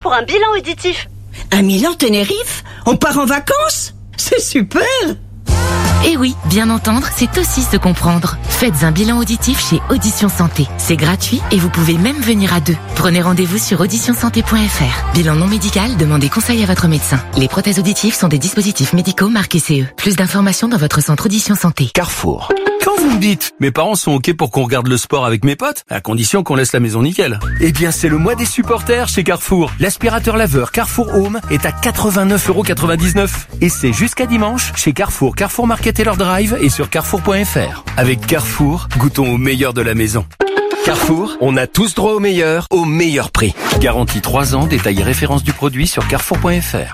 pour un bilan auditif. Un Milan Tenerife? On part en vacances? C'est super! Et oui, bien entendre, c'est aussi se comprendre. Faites un bilan auditif chez Audition Santé. C'est gratuit et vous pouvez même venir à deux. Prenez rendez-vous sur auditionsanté.fr. Bilan non médical, demandez conseil à votre médecin. Les prothèses auditives sont des dispositifs médicaux marqués CE. Plus d'informations dans votre centre Audition Santé. Carrefour. Quand vous me dites, mes parents sont OK pour qu'on regarde le sport avec mes potes, à condition qu'on laisse la maison nickel. Eh bien, c'est le mois des supporters chez Carrefour. L'aspirateur laveur Carrefour Home est à 89,99 €. Et c'est jusqu'à dimanche chez Carrefour, Carrefour Market et leur drive et sur carrefour.fr. Avec Carrefour, goûtons au meilleur de la maison. Carrefour, on a tous droit au meilleur prix. Garantie 3 ans, détail et référence du produit sur carrefour.fr.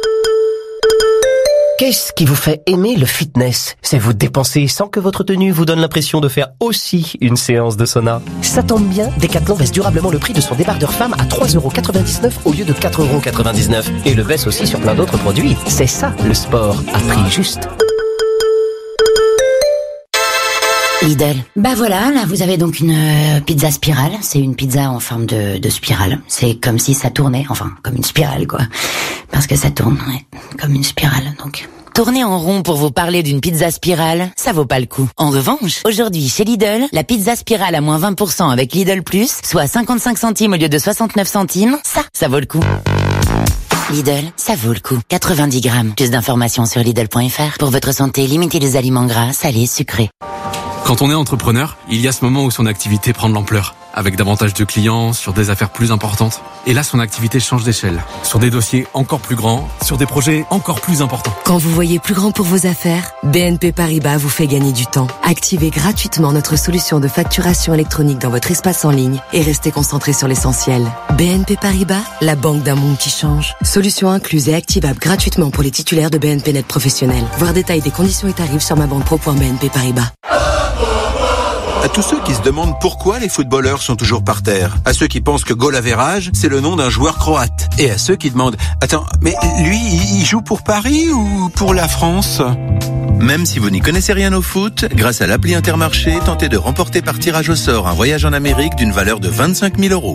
Qu'est-ce qui vous fait aimer le fitness? C'est vous dépenser sans que votre tenue vous donne l'impression de faire aussi une séance de sauna. Ça tombe bien, Decathlon baisse durablement le prix de son débardeur femme à 3,99 € au lieu de 4,99 €. Et le baisse aussi sur plein d'autres produits. C'est ça, le sport, à prix juste. Lidl. Bah voilà, là vous avez donc une pizza spirale. C'est une pizza en forme de spirale. C'est comme si ça tournait, enfin comme une spirale quoi. Parce que ça tourne, ouais, comme une spirale donc. Tourner en rond pour vous parler d'une pizza spirale, ça vaut pas le coup. En revanche, aujourd'hui chez Lidl, la pizza spirale à moins 20% avec Lidl Plus, soit 55 centimes au lieu de 69 centimes, ça vaut le coup. Lidl, ça vaut le coup. 90 grammes. Plus d'informations sur Lidl.fr. Pour votre santé, limitez les aliments gras, salés, sucrés. Quand on est entrepreneur, il y a ce moment où son activité prend de l'ampleur, avec davantage de clients, sur des affaires plus importantes. Et là, son activité change d'échelle, sur des dossiers encore plus grands, sur des projets encore plus importants. Quand vous voyez plus grand pour vos affaires, BNP Paribas vous fait gagner du temps. Activez gratuitement notre solution de facturation électronique dans votre espace en ligne et restez concentré sur l'essentiel. BNP Paribas, la banque d'un monde qui change. Solution incluse et activable gratuitement pour les titulaires de BNP Net professionnels. Voir détail des conditions et tarifs sur mabanpro.bnp Paribas. À tous ceux qui se demandent pourquoi les footballeurs sont toujours par terre. À ceux qui pensent que goal average, c'est le nom d'un joueur croate. Et à ceux qui demandent, attends, mais lui, il joue pour Paris ou pour la France ? Même si vous n'y connaissez rien au foot, grâce à l'appli Intermarché, tentez de remporter par tirage au sort un voyage en Amérique d'une valeur de 25 000 €.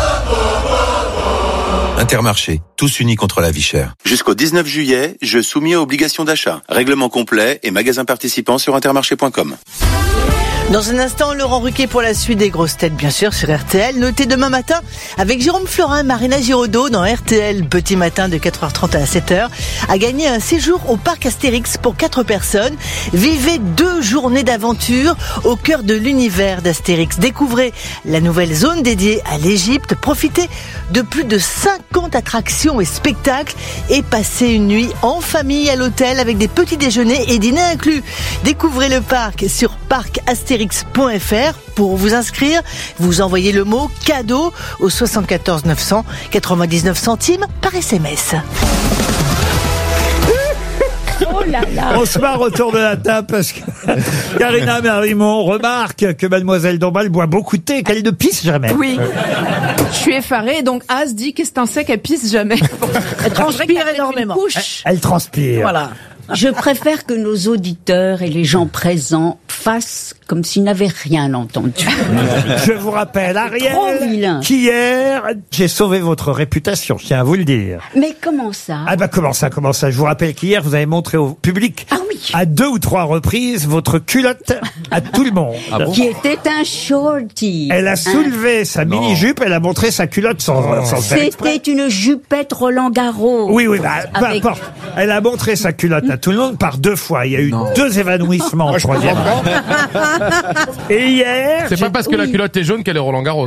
Intermarché, tous unis contre la vie chère. Jusqu'au 19 juillet, jeu soumis à obligation d'achat. Règlement complet et magasins participants sur intermarché.com. Dans un instant, Laurent Ruquier pour la suite des grosses têtes, bien sûr, sur RTL. Notez demain matin avec Jérôme Florin et Marina Giraudot dans RTL, petit matin de 4h30 à 7h, à gagner un séjour au parc Astérix pour 4 personnes. Vivez 2 journées d'aventure au cœur de l'univers d'Astérix. Découvrez la nouvelle zone dédiée à l'Égypte. Profitez de plus de 50 attractions et spectacles et passez une nuit en famille à l'hôtel avec des petits déjeuners et dîners inclus. Découvrez le parc sur parcastérix.fr. Pour vous inscrire, vous envoyez le mot cadeau au 74 900, 99 centimes par SMS. Oh là là. On se marre autour de la table parce que Karina Merlimont remarque que Mademoiselle Dombal boit beaucoup de thé, qu'elle est de pisse jamais. Oui. Je suis effarée, donc Az dit qu'est-ce qu'un sait qu'elle pisse jamais. Elle transpire énormément. Elle transpire. Voilà. Je préfère que nos auditeurs et les gens présents fassent comme s'ils n'avaient rien entendu. Je vous rappelle, Ariel, qu'hier, j'ai sauvé votre réputation, je tiens à vous le dire. Mais comment ça? Ah bah comment ça? Je vous rappelle qu'hier, vous avez montré au public, à 2 ou 3 reprises, votre culotte à tout le monde. Ah bon? Qui était un shorty. Elle a soulevé sa mini-jupe, elle a montré sa culotte sans faire exprès. C'était une jupette Roland Garros. Oui, peu importe. Elle a montré sa culotte à tout le monde par 2 fois. Il y a eu 2 évanouissements, je crois. Et hier... C'est pas parce que la culotte est jaune qu'elle est Roland Garros.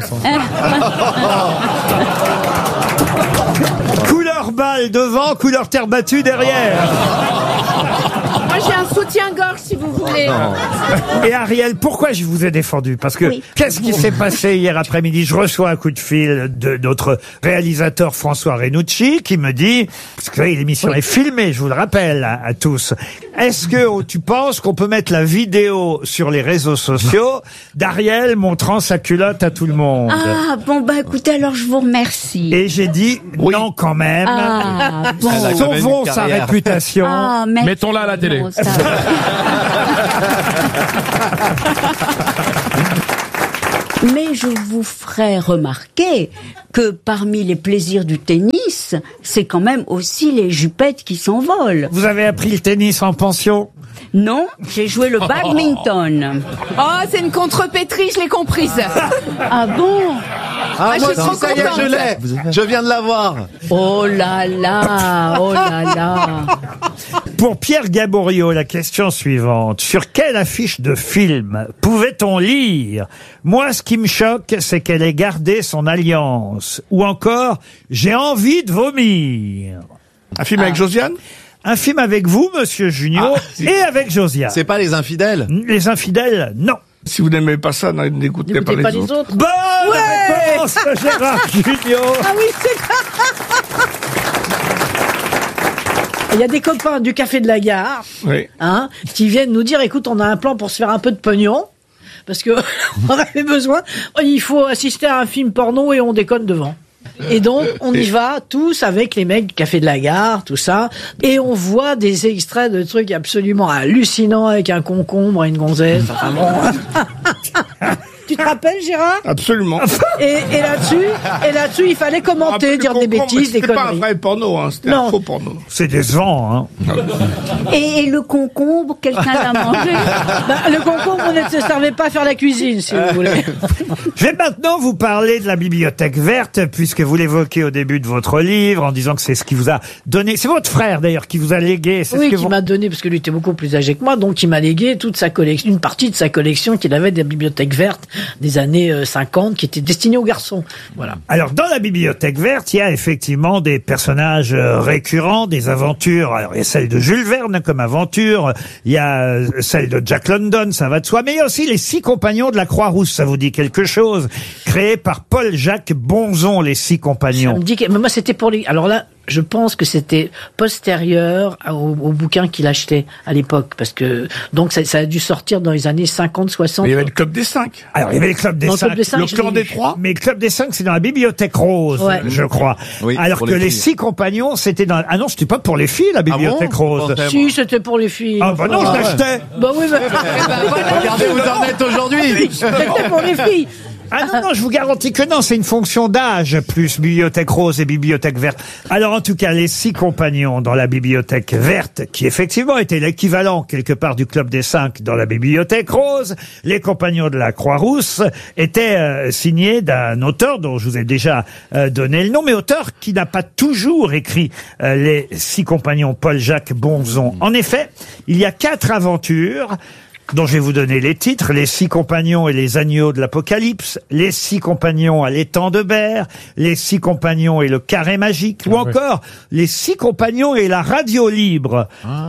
Couleur balle devant, couleur terre battue derrière. Moi j'ai un soutien-gorge si vous voulez. Et Ariel, pourquoi je vous ai défendu? Parce que qu'est-ce qui s'est passé hier après-midi? Je reçois un coup de fil de notre réalisateur François Renucci qui me dit, parce que l'émission est filmée, je vous le rappelle à tous, est-ce que tu penses qu'on peut mettre la vidéo sur les réseaux sociaux d'Ariel montrant sa culotte à tout le monde? Ah bon bah écoutez, alors je vous remercie. Et j'ai dit non quand même. Ah, bon. Sauvons sa réputation. Ah, mettons-la à la télé. Mais je vous ferai remarquer que parmi les plaisirs du tennis, c'est quand même aussi les jupettes qui s'envolent. Vous avez appris le tennis en pension? Non, j'ai joué le badminton. Oh, c'est une contrepétrie, je l'ai comprise. Ah bon? Ah, moi je suis trop aussi, ça y est, contente. je l'ai. Je viens de l'avoir. Oh là là, oh là là. Pour Pierre Gaborio, la question suivante. Sur quelle affiche de film pouvait-on lire « Moi, ce qui me choque, c'est qu'elle ait gardé son alliance » ou encore « J'ai envie de vomir ». Un film avec Josiane? Un film avec vous, monsieur Junio, et avec Josiane. C'est pas Les Infidèles? Les Infidèles, non. Si vous n'aimez pas ça, n'écoutez pas les autres. Bonne réponse, Gérard Junior. Ah oui, c'est Il y a des copains du Café de la Gare, Oui. qui viennent nous dire, écoute, on a un plan pour se faire un peu de pognon, parce que on avait besoin, il faut assister à un film porno et on déconne devant. Et donc, on y va tous avec les mecs du Café de la Gare, tout ça, et on voit des extraits de trucs absolument hallucinants avec un concombre et une gonzesse. Enfin bon. Tu te rappelles, Gérard? Absolument. Et là-dessus, il fallait commenter, dire des bêtises, des conneries. C'était pas un conneries. vrai porno, c'était un faux porno. C'est décevant, hein. Et le concombre, quelqu'un l'a mangé? Le concombre, on ne se servait pas à faire la cuisine, si vous voulez. Je vais maintenant vous parler de la bibliothèque verte, puisque vous l'évoquez au début de votre livre, en disant que c'est ce qui vous a donné. C'est votre frère, d'ailleurs, qui vous a légué. Oui, qui m'a donné, parce que lui était beaucoup plus âgé que moi, donc il m'a légué toute sa collection, une partie de sa collection qu'il avait des bibliothèques vertes des années 50, qui était destinée aux garçons. Voilà. Alors, dans la bibliothèque verte, il y a effectivement des personnages récurrents, des aventures. Alors, il y a celle de Jules Verne comme aventure, il y a celle de Jack London, ça va de soi, mais il y a aussi les 6 compagnons de la Croix-Rousse, ça vous dit quelque chose? Créé par Paul-Jacques Bonzon, les 6 compagnons. Ça me dit que, mais moi, c'était pour les... Alors là, je pense que c'était postérieur au bouquin qu'il achetait à l'époque, parce que donc ça a dû sortir dans les années 50, 60. Mais il y avait le Club des 5. Alors, il y avait le Club des 5. Le Clan des 3. Mais le Club des 5, c'est dans la bibliothèque rose, Ouais. je crois. Oui, alors pour que les les filles. 6 compagnons, c'était dans... Ah non, c'était pas pour les filles, la bibliothèque rose. Si, c'était pour les filles. Ah bah non, je l'achetais. Bah oui, mais... Regardez où vous en êtes aujourd'hui. C'était pour les filles. Ah non, je vous garantis que non, c'est une fonction d'âge, plus bibliothèque rose et bibliothèque verte. Alors en tout cas, les 6 compagnons dans la bibliothèque verte, qui effectivement était l'équivalent quelque part du Club des 5 dans la bibliothèque rose, les compagnons de la Croix-Rousse étaient signés d'un auteur dont je vous ai déjà donné le nom, mais auteur qui n'a pas toujours écrit les 6 compagnons, Paul-Jacques Bonzon. En effet, il y a 4 aventures dont je vais vous donner les titres: les 6 compagnons et les agneaux de l'Apocalypse, les 6 compagnons à l'étang de Berre, les 6 compagnons et le carré magique, ou encore les 6 compagnons et la radio libre.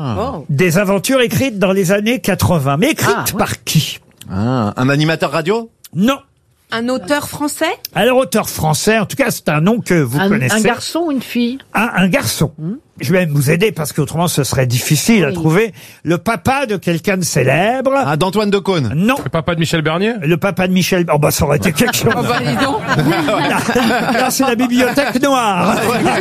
Des aventures écrites dans les années 80. Mais écrites par qui? Un animateur radio? Non. Un auteur français? Alors, auteur français, en tout cas, c'est un nom que vous connaissez. Un garçon ou une fille? Un garçon. Je vais même vous aider parce qu'autrement ce serait difficile à trouver. Le papa de quelqu'un de célèbre. Ah, d'Antoine Decaune. Non. Le papa de Michel Bernier? Le papa de Michel... Oh bah ça aurait été quelque chose. Oh bah dis donc. Là, c'est la bibliothèque noire.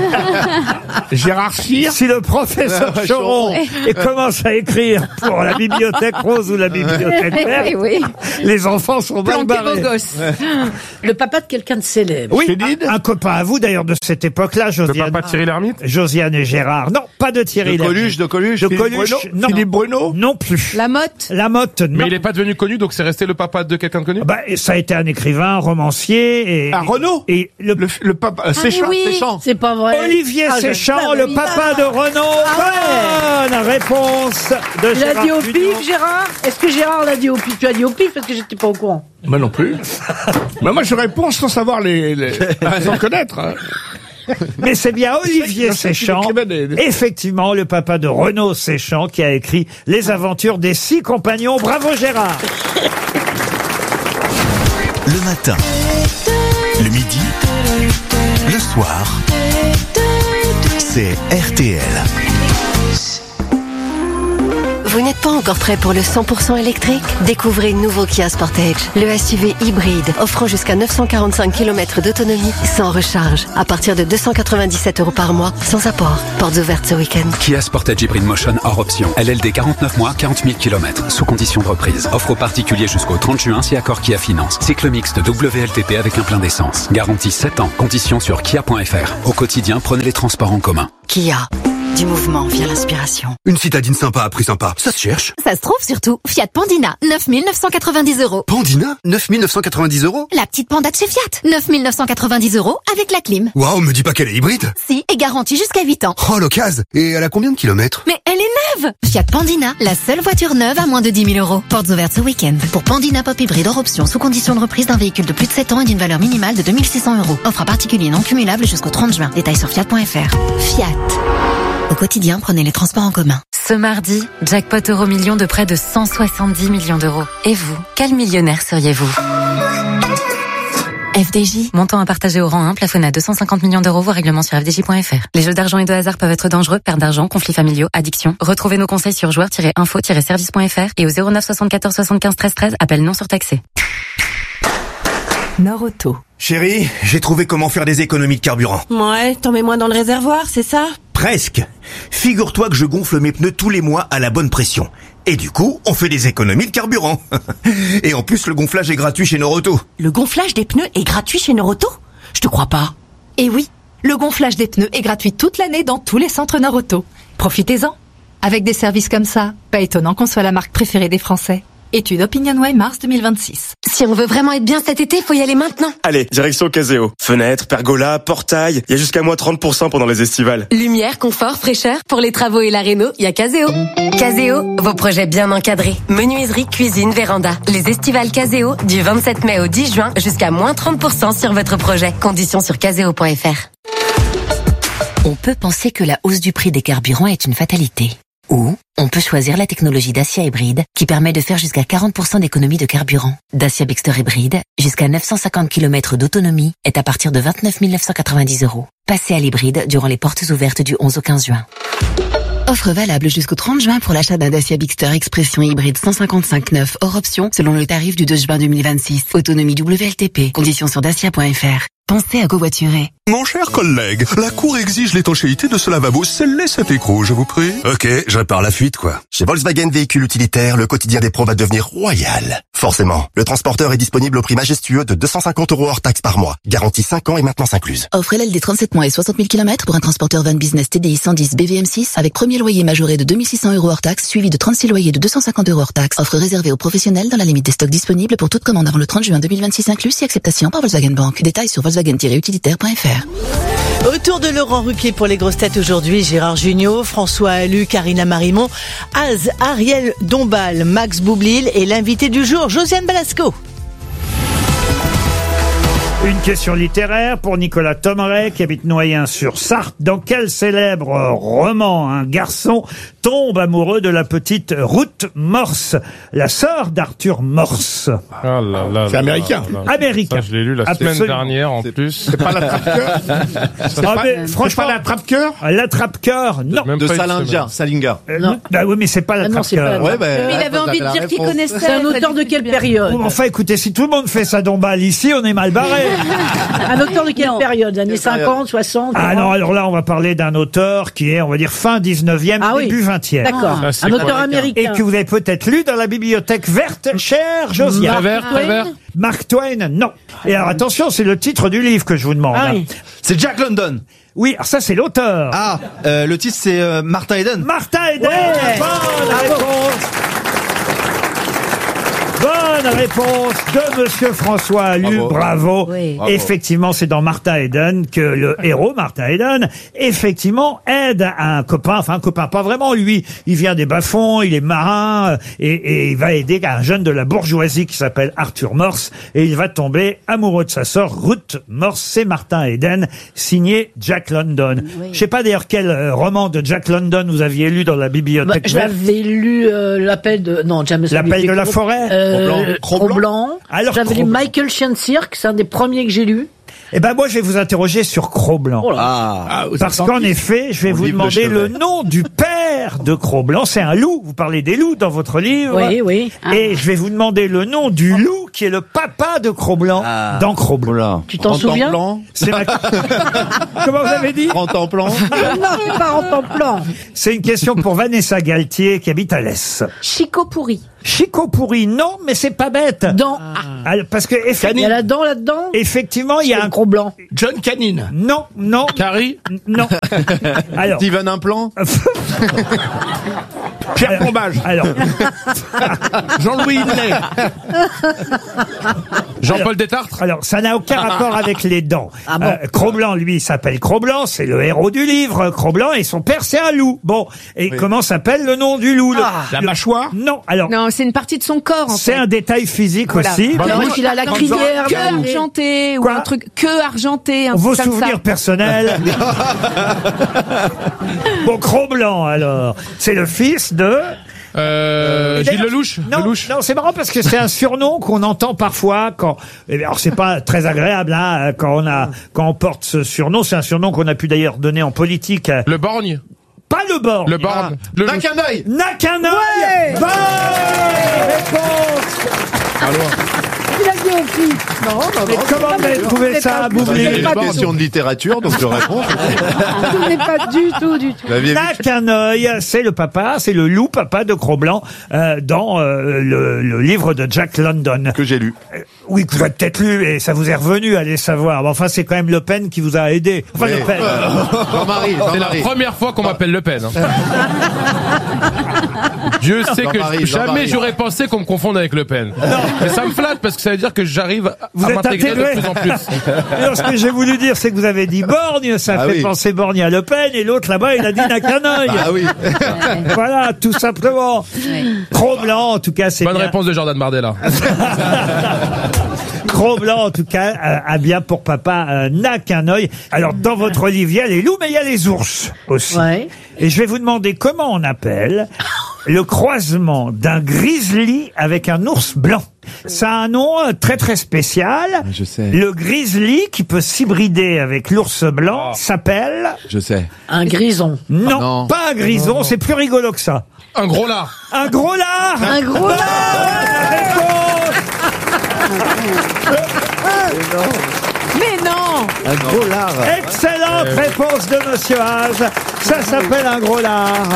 Gérard Cyr. Si le professeur Choron commence à écrire pour la bibliothèque rose ou la bibliothèque verte, les enfants sont mal barrés. Le papa de quelqu'un de célèbre. Oui, un copain à vous d'ailleurs de cette époque-là, Josiane. Le papa de Thierry Lhermitte? Josiane et Gérard. Non, pas de Thierry Lhermitte. De Coluche. De Coluche, non. Philippe Bruno. Non plus. Lamotte. Lamotte, non. Mais il est pas devenu connu, donc c'est resté le papa de quelqu'un de connu? Bah, ça a été un écrivain, romancier et... Renaud. Et le papa, Séchant. Séchant. C'est pas vrai. Olivier Séchant, le papa de Renaud. Bonne réponse de Il a Gérard dit au Junior. pif, Gérard? Est-ce que Gérard l'a dit au pif? Tu as dit au pif parce que j'étais pas au courant. Moi non plus. Mais moi je réponds sans savoir sans connaître. Hein. Mais c'est bien Olivier Séchant, effectivement le papa de Renaud Séchant, qui a écrit Les aventures des 6 compagnons. Bravo Gérard. Le matin, le midi, le soir, c'est RTL. Vous n'êtes pas encore prêt pour le 100% électrique? Découvrez le nouveau Kia Sportage, le SUV hybride offrant jusqu'à 945 km d'autonomie sans recharge, à partir de 297 € par mois, sans apport. Portes ouvertes ce week-end. Kia Sportage Hybrid Motion hors option. LLD 49 mois, 40 000 km. Sous condition de reprise. Offre aux particuliers jusqu'au 30 juin si accord Kia Finance. Cycle mixte WLTP avec un plein d'essence. Garantie 7 ans. Conditions sur kia.fr. Au quotidien, prenez les transports en commun. Kia. Du mouvement via l'inspiration. Une citadine sympa à prix sympa, ça se cherche. Ça se trouve surtout. Fiat Pandina, 9 990 €. Pandina, 9 990 €. La petite Panda de chez Fiat, 9 990 € avec la clim. Waouh, me dis pas qu'elle est hybride. Si, et garantie jusqu'à 8 ans. Oh, l'occasion. Et elle a combien de kilomètres? Mais elle est neuve. Fiat Pandina, la seule voiture neuve à moins de 10 000 €. Portes ouvertes ce week-end. Pour Pandina Pop Hybride hors option, sous condition de reprise d'un véhicule de plus de 7 ans et d'une valeur minimale de 2 600 €. Offre à particulier non cumulable jusqu'au 30 juin. Détails sur fiat.fr. Fiat. Au quotidien, prenez les transports en commun. Ce mardi, jackpot Euromillions de près de 170 millions d'euros. Et vous, quel millionnaire seriez-vous? FDJ, montant à partager au rang 1, plafonné à 250 millions d'euros, voire règlement sur fdj.fr. Les jeux d'argent et de hasard peuvent être dangereux, perte d'argent, conflits familiaux, addiction. Retrouvez nos conseils sur joueurs-info-service.fr et au 09 74 75 13 13, appel non surtaxé. Nord-Auto. Chérie, j'ai trouvé comment faire des économies de carburant. Ouais, t'en mets moins dans le réservoir, c'est ça? Presque. Figure-toi que je gonfle mes pneus tous les mois à la bonne pression. Et du coup, on fait des économies de carburant. Et en plus, le gonflage est gratuit chez Nord-Auto. Le gonflage des pneus est gratuit chez Nord-Auto? Je te crois pas. Et oui, le gonflage des pneus est gratuit toute l'année dans tous les centres Nord-Auto. Profitez-en. Avec des services comme ça, pas étonnant qu'on soit la marque préférée des Français. Étude OpinionWay mars 2026. Si on veut vraiment être bien cet été, faut y aller maintenant. Allez, direction Caseo. Fenêtres, pergola, portail, il y a jusqu'à moins 30% pendant les estivales. Lumière, confort, fraîcheur, pour les travaux et la réno, il y a Caseo. Caseo, vos projets bien encadrés. Menuiserie, cuisine, véranda. Les estivales Caseo, du 27 mai au 10 juin, jusqu'à moins 30% sur votre projet. Conditions sur caseo.fr. On peut penser que la hausse du prix des carburants est une fatalité. Ou on peut choisir la technologie Dacia Hybride qui permet de faire jusqu'à 40% d'économie de carburant. Dacia Bigster Hybride, jusqu'à 950 km d'autonomie, est à partir de 29 990 €. Passez à l'hybride durant les portes ouvertes du 11 au 15 juin. Offre valable jusqu'au 30 juin pour l'achat d'un Dacia Bigster Expression hybride 155/9 hors option selon le tarif du 2 juin 2026. Autonomie WLTP. Conditions sur dacia.fr. Pensez à covoiturer. Mon cher collègue, la Cour exige l'étanchéité de ce lavabo scellé cet écrou, je vous prie. Ok, je répare la fuite, quoi. Chez Volkswagen Véhicules Utilitaires, le quotidien des pros va devenir royal. Forcément, le transporteur est disponible au prix majestueux de 250 € hors taxe par mois. Garantie 5 ans et maintenance incluse. Offre LLD 37 mois et 60 000 km pour un transporteur van business TDI 110 BVM6 avec premier loyer majoré de 2 600 € hors taxe suivi de 36 loyers de 250 € hors taxe. Offre réservée aux professionnels dans la limite des stocks disponibles pour toute commande avant le 30 juin 2026 inclus si acceptation par Volkswagen Bank. Détails sur volkswagen-utilitaire.fr. Autour de Laurent Ruquier pour les grosses têtes aujourd'hui, Gérard Jugnot, François Allu, Karina Marimont, Az, Ariel Dombal, Max Boublil et l'invité du jour, Josiane Balasco. Une question littéraire pour Nicolas Tomeret qui habite Noyen-sur-Sarthe. Dans quel célèbre roman un garçon tombe amoureux de la petite Ruth Morse, la sœur d'Arthur Morse? Ah là là. C'est américain. Américain. Ça, je l'ai lu la semaine dernière en plus. C'est pas l'attrape-cœur. Franchement, l'attrape-cœur. L'attrape-cœur, non. De Salinger. Non. Bah oui, mais c'est pas l'attrape-cœur. Ouais, bah, Mais il avait envie de dire qu'il connaissait. C'est un auteur de quelle période? Bon, enfin, écoutez, si tout le monde fait ça Dombal ici, on est mal barré. Un auteur de quelle période? Années 50, 60? Ah non, alors là, on va parler d'un auteur qui est, on va dire, fin 19e, début 20e. D'accord. Un auteur américain. Et que vous avez peut-être lu dans la bibliothèque verte, cher Josiane. Mark Twain, non. Et alors, attention, c'est le titre du livre que je vous demande. Ah oui. C'est Jack London. Oui, alors ça, c'est l'auteur. Ah, le titre, c'est Martin Eden. Martin Eden. Bonne réponse. Bonne réponse de Monsieur François Allu, bravo. Oui. Effectivement, c'est dans Martin Eden que le héros, Martin Eden, effectivement aide un copain, enfin un copain, pas vraiment, lui, il vient des bas-fonds, il est marin, et il va aider un jeune de la bourgeoisie qui s'appelle Arthur Morse, et il va tomber amoureux de sa sœur Ruth Morse. C'est Martin Eden, signé Jack London. Oui. Je sais pas d'ailleurs quel roman de Jack London vous aviez lu dans la bibliothèque. J'avais lu l'appel de... Non, James L'appel de la forêt. Cro-Blanc. Alors, j'avais lu Cro-Blanc. Michael Science-Cirque, c'est un des premiers que j'ai lu. Eh ben moi, je vais vous interroger sur Cro-Blanc. Oh là. Ah, Parce qu'en effet, je vais vous demander le nom du père père de Cro-Blanc. C'est un loup. Vous parlez des loups dans votre livre. Oui, oui. Et je vais vous demander le nom du loup qui est le papa de Cro-Blanc dans Cro-Blanc. Tu t'en souviens? C'est ma... Comment vous avez dit? Rentemplan. Non, c'est pas Rentemplan. C'est une question pour Vanessa Galtier qui habite à l'Est. Chico pourri. Chico pourri, non, mais c'est pas bête. Dent. Parce que Il y a la dent là-dedans? effectivement, il y a un Cro-Blanc. John Canine. Non, non. Carrie. Non. Alors. Steven Implant. Pierre Fromage. Alors. Jean-Louis Innet. Jean-Paul Détartre. Alors, ça n'a aucun rapport avec les dents. Ah bon Cro-Blanc, lui, il s'appelle Cro-Blanc, c'est le héros du livre, Cro-Blanc, et son père, c'est un loup. Bon, et comment s'appelle le nom du loup? La mâchoire. Non, alors, Non, c'est une partie de son corps. En c'est fait. un détail physique Voilà. aussi. Alors, bouche. Il a la crinière. Queue argentée ou Quoi un truc queue argentée. Un Vos truc comme ça. souvenirs personnels. Bon, Cro-Blanc, alors, c'est le fils de... Gilles Lelouch. Non, Lelouch. non, c'est marrant parce que c'est un surnom qu'on entend parfois quand. Alors c'est pas très agréable hein, quand on porte ce surnom. C'est un surnom qu'on a pu d'ailleurs donner en politique. Le Borgne. Pas le Borgne. Le Borgne. Le N'a qu'un œil. N'a qu'un œil. Bonne réponse. Il a dit au fils. Non, Mais comment vous avez trouvé ça, Boublil? C'est une question de littérature, donc je réponds. Ce n'est pas du tout, du tout. N'a qu'un œil, c'est le papa, c'est le loup papa de Cro-Blanc dans le livre de Jack London. Que j'ai lu. Oui, que vous avez peut-être lu et ça vous est revenu, allez savoir. Mais enfin, c'est quand même Le Pen qui vous a aidé. Enfin, Oui. Le Pen. Jean-Marie. C'est la première fois qu'on m'appelle Le Pen. hein. Dieu sait que Jean-Marie, jamais Jean-Marie. j'aurais pensé qu'on me confonde avec Le Pen. Mais ça me flatte parce que ça veut dire que j'arrive à Vous êtes m'intégrer de intégré. plus en plus. Alors, ce que j'ai voulu dire, c'est que vous avez dit Borgne, ça Ah fait oui. penser Borgne à Le Pen, et l'autre là-bas, il a dit N'a qu'un œil. Ah oui. Voilà, tout simplement. Cro-Blanc, en tout cas, c'est Bonne bien. réponse de Jordan Bardella. Cro-Blanc, en tout cas, a bien pour papa n'a qu'un œil. Alors, dans votre livre, il y a les loups, mais il y a les ours aussi. Ouais. Et je vais vous demander comment on appelle le croisement d'un grizzly avec un ours blanc. Ça a un nom très très spécial. Je sais. Le grizzly qui peut s'hybrider avec l'ours blanc s'appelle... Je sais. Un grison. Non, Non. pas un grison, c'est plus rigolo que ça. Un gros lard. Un gros lard. Un gros Bonne lard. réponse. Mais non. Un gros lard. Excellente réponse de Monsieur Haas. Ça s'appelle un gros lard.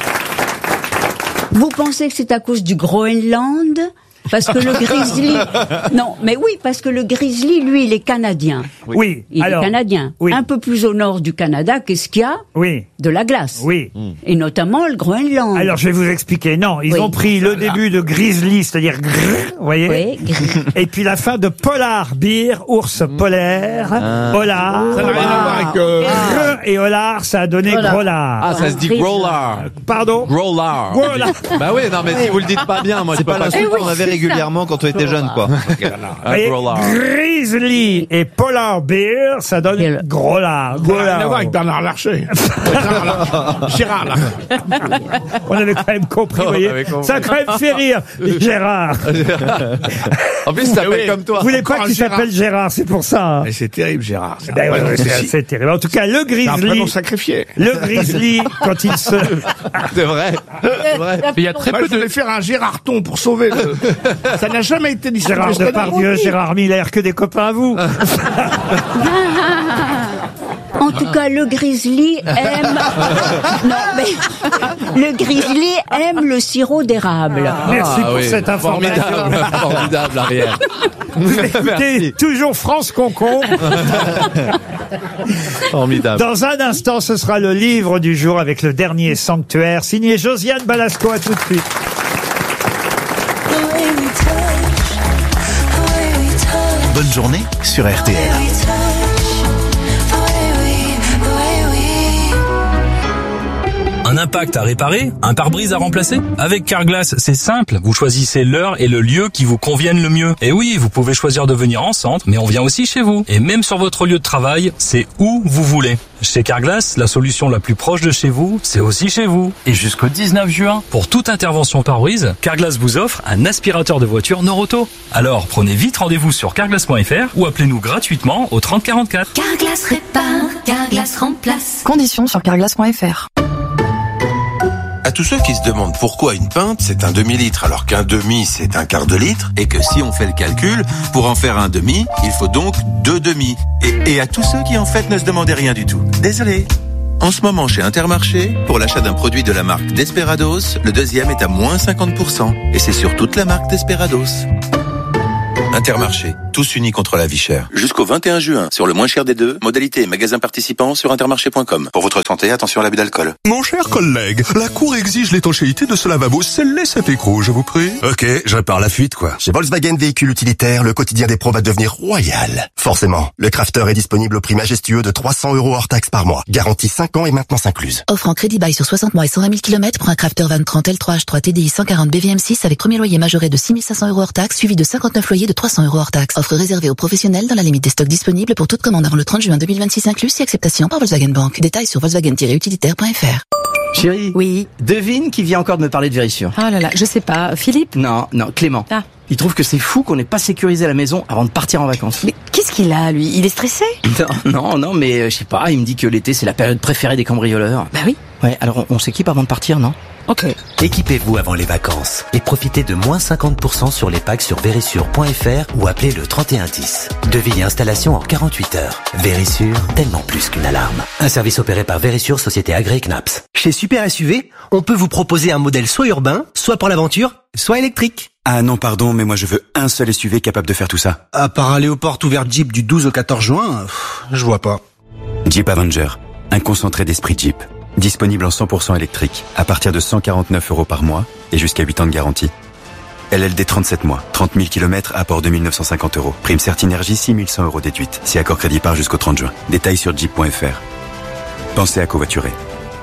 Vous pensez que c'est à cause du Groenland? Parce que le grizzly... Non, mais oui, parce que le grizzly, lui, il est canadien. Oui. Il Alors, est canadien. oui. Un peu plus au nord du Canada, qu'est-ce qu'il y a? Oui. De la glace. Oui. Et notamment le Groenland. Alors, je vais vous expliquer. Non, ils Oui. ont pris le début de grizzly, c'est-à-dire grrr, vous voyez? Oui, Et puis la fin de polar bear, ours polaire, polar. Ça n'a rien à voir avec... Grrr et Hollard, ça a donné Voilà. gros lard. Ah, ça se dit Growlar. Pardon? Growlar. Gros lard. Bah oui, non, mais si vous le dites pas bien, moi je peux pas l'insulte l'insulter. qu'on avait régulièrement quand on était jeune, quoi. Vous Un voyez, Growlar. grizzly et polar bear, ça donne gros lard. Ça Gros n'a rien à lard. voir avec Bernard Larcher. Gérard Larcher. On avait quand même compris, vous On voyez. avait compris. Ça a quand même fait rire, Gérard. En plus, ça Oui. s'appelle comme toi. Vous voulez pas Encore qu'il un Gérard. s'appelle Gérard, c'est pour ça. hein. Mais c'est terrible, Gérard. C'est Ben ouais, un ouais, prénom c'est aussi. c'est terrible. En tout cas, le C'est un grizzly, prénom sacrifié. le grizzly, quand il se... C'est vrai. C'est vrai. Il y a très Moi, peu je voulais de... faire un Gérardton pour sauver le... Ça n'a jamais été distribué. Gérard Depardieu, Gérard Miller, que des copains à vous. En tout cas, le grizzly aime... Non, mais... Le grizzly aime le sirop d'érable. Merci pour oui. cette information. Formidable, formidable, Ariel. Vous écoutez toujours France Concombre. Formidable. Dans un instant, ce sera le livre du jour avec le dernier sanctuaire, signé Josiane Balasco. À tout de suite. Bonne journée sur RTL. Un impact à réparer? Un pare-brise à remplacer? Avec Carglass, c'est simple. Vous choisissez l'heure et le lieu qui vous conviennent le mieux. Et oui, vous pouvez choisir de venir en centre, mais on vient aussi chez vous. Et même sur votre lieu de travail, c'est où vous voulez. Chez Carglass, la solution la plus proche de chez vous, c'est aussi chez vous. Et jusqu'au 19 juin, pour toute intervention pare-brise, Carglass vous offre un aspirateur de voiture Noroto. Alors, prenez vite rendez-vous sur carglass.fr ou appelez-nous gratuitement au 30 44. Carglass répare, Carglass remplace. Conditions sur carglass.fr. À tous ceux qui se demandent pourquoi une pinte c'est un demi-litre alors qu'un demi c'est un quart de litre, et que si on fait le calcul, pour en faire un demi, il faut donc 2 demi. Et à tous ceux qui en fait ne se demandaient rien du tout. Désolé. En ce moment chez Intermarché, pour l'achat d'un produit de la marque Desperados, le deuxième est à moins 50%. Et c'est sur toute la marque Desperados. Intermarché, tous unis contre la vie chère. Jusqu'au 21 juin, sur le moins cher des deux, modalité et magasins participants sur intermarché.com. Pour votre santé, attention à l'abus d'alcool. Mon cher collègue, la cour exige l'étanchéité de ce lavabo. Scellez cet écrou, je vous prie. Ok, je répare la fuite, quoi. Chez Volkswagen Véhicules Utilitaires, le quotidien des pros va devenir royal. Forcément, le Crafter est disponible au prix majestueux de 300 € hors taxe par mois. Garantie 5 ans et maintenance incluse. Offre en crédit bail sur 60 mois et 120 000 km pour un Crafter Van 30 L3H3 TDI 140 BVM6 avec premier loyer majoré de 6 500 € hors taxe, suivi de 59 loyers de 300 € hors taxe. Offre réservée aux professionnels dans la limite des stocks disponibles pour toute commande avant le 30 juin 2026 inclus, si acceptation par Volkswagen Bank. Détails sur volkswagen-utilitaire.fr. Chérie, oui. Devine qui vient encore de me parler de Vérissure. Ah là là, je sais pas. Philippe? Non, Clément. Ah. Il trouve que c'est fou qu'on n'ait pas sécurisé la maison avant de partir en vacances. Mais qu'est-ce qu'il a, lui? Il est stressé? Non, mais je sais pas, il me dit que l'été c'est la période préférée des cambrioleurs. Bah oui. Ouais, alors on s'équipe avant de partir, non? Ok. Équipez-vous avant les vacances et profitez de moins 50% sur les packs sur Vérissure.fr ou appelez le 3110. Devis et installation en 48 heures. Vérissure, tellement plus qu'une alarme. Un service opéré par Vérissure, société agréée CNAPS. Chez Super SUV, on peut vous proposer un modèle soit urbain, soit pour l'aventure, soit électrique. Ah non, pardon, mais moi je veux un seul SUV capable de faire tout ça. À part aller aux portes ouvertes Jeep du 12 au 14 juin, je vois pas. Jeep Avenger, un concentré d'esprit Jeep. Disponible en 100% électrique, à partir de 149 € par mois et jusqu'à 8 ans de garantie. LLD 37 mois, 30 000 km, apport 2 950 €. Prime Certinergie, 6 100 € déduite. Si accord crédit part jusqu'au 30 juin. Détails sur jeep.fr. Pensez à covoiturer.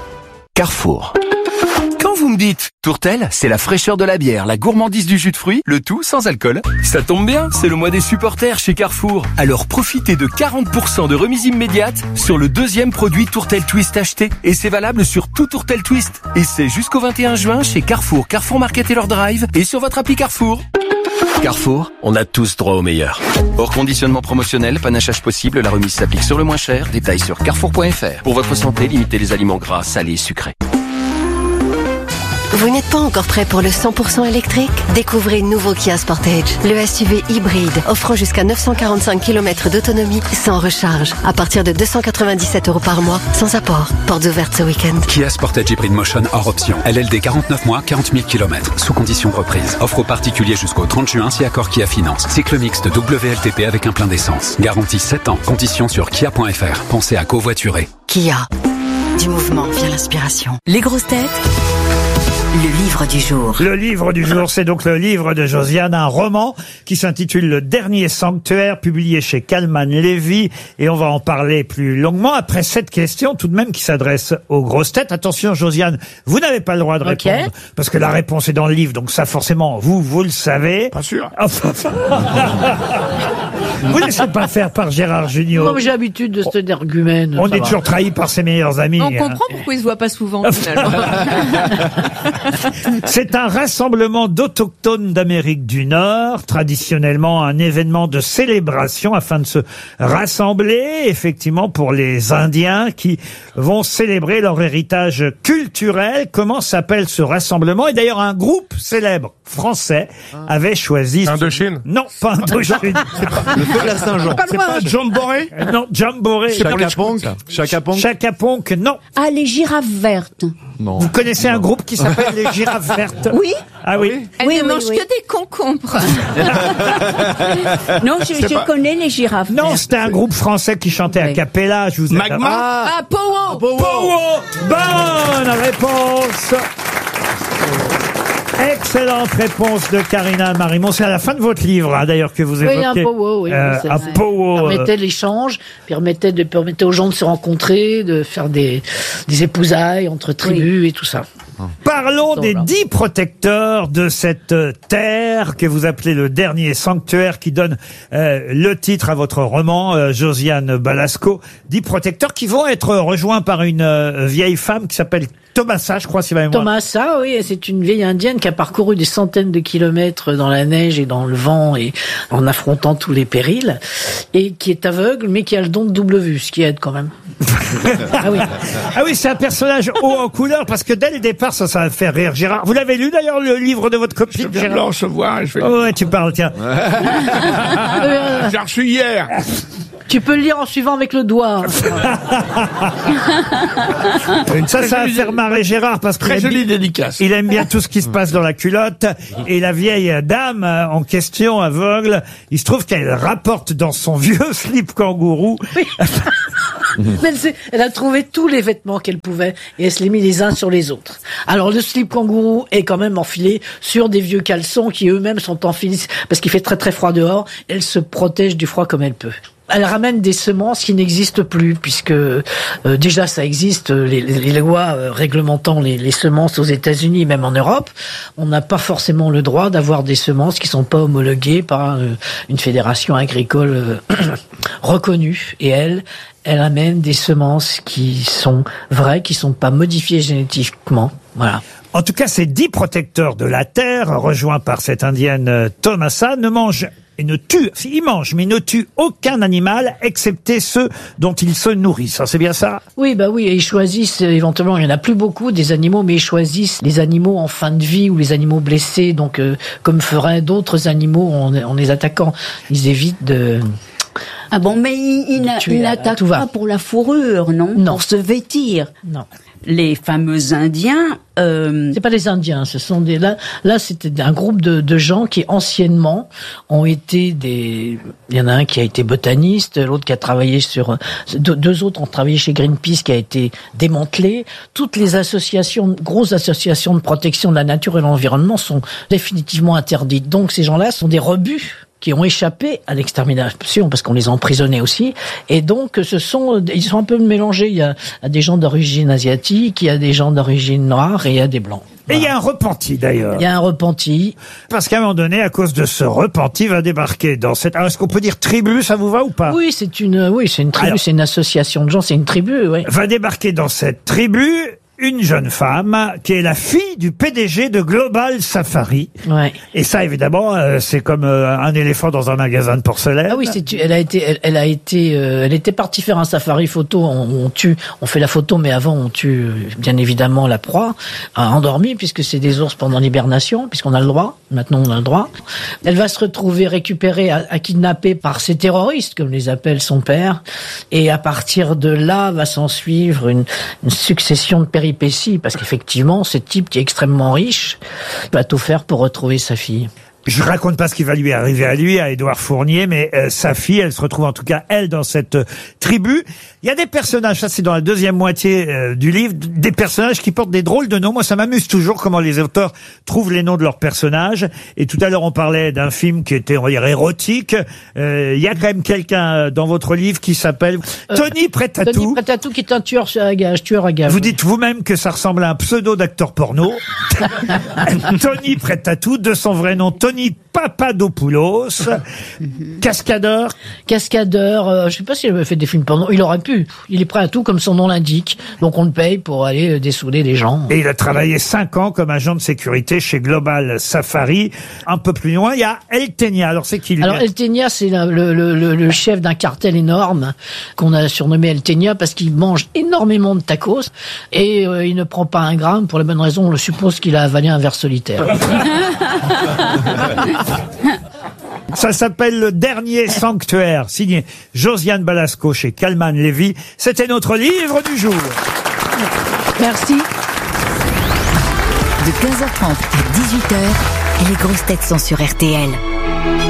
Carrefour. Quand vous me dites Tourtel, c'est la fraîcheur de la bière, la gourmandise du jus de fruits, le tout sans alcool. Ça tombe bien, c'est le mois des supporters chez Carrefour. Alors profitez de 40% de remise immédiate sur le deuxième produit Tourtel Twist acheté. Et c'est valable sur tout Tourtel Twist. Et c'est jusqu'au 21 juin chez Carrefour, Carrefour Market et leur drive et sur votre appli Carrefour. Carrefour, on a tous droit au meilleur. Hors conditionnement promotionnel, panachage possible, la remise s'applique sur le moins cher. Détails sur carrefour.fr. Pour votre santé, limitez les aliments gras, salés et sucrés. Vous n'êtes pas encore prêt pour le 100% électrique? Découvrez le nouveau Kia Sportage, le SUV hybride offrant jusqu'à 945 km d'autonomie sans recharge, à partir de 297 € par mois, sans apport. Portes ouvertes ce week-end. Kia Sportage Hybrid Motion hors option. LLD 49 mois, 40 000 km, sous condition de reprise. Offre aux particuliers jusqu'au 30 juin si accord Kia Finance. Cycle mixte WLTP avec un plein d'essence. Garantie 7 ans. Conditions sur kia.fr. Pensez à covoiturer. Kia. Du mouvement vient l'inspiration. Les grosses têtes. Le livre du jour. Le livre du jour, c'est donc le livre de Josiane, un roman qui s'intitule Le Dernier Sanctuaire, publié chez Kalman Levy. Et on va en parler plus longuement après cette question, tout de même, qui s'adresse aux grosses têtes. Attention, Josiane, vous n'avez pas le droit de répondre, parce que la réponse est dans le livre. Donc ça, forcément, vous le savez. Pas sûr. Vous ne laissez pas faire par Gérard Junior. Non, mais j'ai l'habitude de cet argumène. On est toujours trahi par ses meilleurs amis. On comprend pourquoi ils se voient pas souvent, finalement. C'est un rassemblement d'autochtones d'Amérique du Nord, traditionnellement un événement de célébration afin de se rassembler, effectivement, pour les Indiens qui vont célébrer leur héritage culturel. Comment s'appelle ce rassemblement? Et d'ailleurs, un groupe célèbre français avait choisi... Indochine? Non, pas Indochine. Le feu de la Saint-Jean. C'est pas Jamboree? Non, Jamboree. Chaka Ponk. Chaka Ponk, non. Ah, les girafes vertes. Non. Vous connaissez un groupe qui s'appelle les girafes vertes? Oui. Ah oui. Elle ne mange que des concombres. Non, je connais les girafes Non, vertes. c'était un groupe français qui chantait a cappella. Je vous ai... Magma? Ah, Powo. Powo. Bonne réponse. Excellente réponse de Karina Marimon. C'est à la fin de votre livre, hein, d'ailleurs, que vous évoquez. Oui, un powwow, oui. Un powwow. Permettait l'échange, permettait aux gens de se rencontrer, de faire des épousailles entre tribus et tout ça. Parlons des 10 protecteurs de cette terre que vous appelez le dernier sanctuaire, qui donne le titre à votre roman, Josiane Balasco. 10 protecteurs qui vont être rejoints par une vieille femme qui s'appelle Tomasa, je crois, si ma mémoire. Tomasa, oui, c'est une vieille indienne qui a parcouru des centaines de kilomètres dans la neige et dans le vent et en affrontant tous les périls, et qui est aveugle mais qui a le don de double vue, ce qui aide quand même. Ah oui, c'est un personnage haut en couleur, parce que dès le départ, histoire, ça va faire rire Gérard. Vous l'avez lu d'ailleurs, le livre de votre copine? Je viens de le recevoir. Oh, ouais, tu parles, tiens. J'ai reçu hier. Tu peux le lire en suivant avec le doigt. Ça va faire marrer Gérard parce qu'il Très jolie dédicace. il aime bien tout ce qui se passe dans la culotte. Et la vieille dame en question, aveugle, il se trouve qu'elle rapporte dans son vieux slip kangourou. Mais elle a trouvé tous les vêtements qu'elle pouvait et elle se les mit les uns sur les autres. Alors le slip kangourou est quand même enfilé sur des vieux caleçons qui eux-mêmes sont enfilés parce qu'il fait très très froid dehors. Elle se protège du froid comme elle peut. Elle ramène des semences qui n'existent plus, puisque déjà ça existe, les lois réglementant les semences aux États-Unis, même en Europe, on n'a pas forcément le droit d'avoir des semences qui sont pas homologuées par une fédération agricole reconnue. Et elle amène des semences qui sont vraies, qui sont pas modifiées génétiquement. Voilà. En tout cas, ces 10 protecteurs de la terre, rejoints par cette indienne Tomasa, ne mangent et ne tuent, ils mangent, mais ne tuent aucun animal, excepté ceux dont ils se nourrissent. C'est bien ça? Oui, bah oui, et ils choisissent, éventuellement, il y en a plus beaucoup des animaux, mais ils choisissent les animaux en fin de vie ou les animaux blessés, donc comme feraient d'autres animaux en les attaquant. Ils évitent de... Ah bon, mais il n'attaque pas pour la fourrure, non? Non. Pour se vêtir? Non. Les fameux Indiens... C'est pas les Indiens, ce sont des... Là c'était un groupe de gens qui, anciennement, ont été des... Il y en a un qui a été botaniste, l'autre qui a travaillé sur... Deux autres ont travaillé chez Greenpeace, qui a été démantelé. Toutes les associations, grosses associations de protection de la nature et de l'environnement sont définitivement interdites. Donc ces gens-là sont des rebuts qui ont échappé à l'extermination parce qu'on les a emprisonnés aussi, et donc ils sont un peu mélangés. Il y a des gens d'origine asiatique, il y a des gens d'origine noire et il y a des blancs. Et il y a un repenti d'ailleurs. Il y a un repenti. Parce qu'à un moment donné, à cause de ce repenti, va débarquer dans cette... Alors, est-ce qu'on peut dire tribu, ça vous va ou pas? Oui, c'est une tribu, c'est une association de gens, c'est une tribu, oui. Va débarquer dans cette tribu une jeune femme qui est la fille du PDG de Global Safari. Ouais. Et ça, évidemment, c'est comme un éléphant dans un magasin de porcelaine. Ah oui, elle était partie faire un safari photo. On fait la photo, mais avant on tue bien évidemment la proie, endormie, puisque c'est des ours pendant l'hibernation, puisqu'on a le droit. Maintenant, on a le droit. Elle va se retrouver récupérée, à kidnapper par ces terroristes, comme les appelle son père. Et à partir de là, va s'en suivre une succession de péripéties, parce qu'effectivement, ce type qui est extrêmement riche va tout faire pour retrouver sa fille. Je raconte pas ce qui va lui arriver à lui, à Édouard Fournier, mais sa fille, elle se retrouve en tout cas, elle, dans cette tribu. Il y a des personnages, ça c'est dans la deuxième moitié du livre, des personnages qui portent des drôles de noms. Moi, ça m'amuse toujours comment les auteurs trouvent les noms de leurs personnages. Et tout à l'heure, on parlait d'un film qui était, on va dire, érotique. Il y a quand même quelqu'un dans votre livre qui s'appelle Tony Prêt-à-tout. Tony Prêt-à-tout, qui est un tueur à gage. Vous dites vous-même que ça ressemble à un pseudo d'acteur porno. Tony Prêt-à-tout, de son vrai nom, Tony Papadopoulos, cascadeur. Je sais pas s'il avait fait des films porno. Il aurait pu. Il est prêt à tout, comme son nom l'indique. Donc on le paye pour aller dessouder des gens. Et il a travaillé 5 ans comme agent de sécurité chez Global Safari. Un peu plus loin, il y a El Tenia. Alors c'est qui lui? Alors El Tenia, c'est le chef d'un cartel énorme qu'on a surnommé El Tenia parce qu'il mange énormément de tacos et il ne prend pas un gramme pour la bonne raison. On le suppose qu'il a avalé un ver solitaire. Ça s'appelle Le Dernier Sanctuaire, signé Josiane Balasco chez Calman Lévy. C'était notre livre du jour. Merci. De 15h30 à 18h, les grosses têtes sont sur RTL.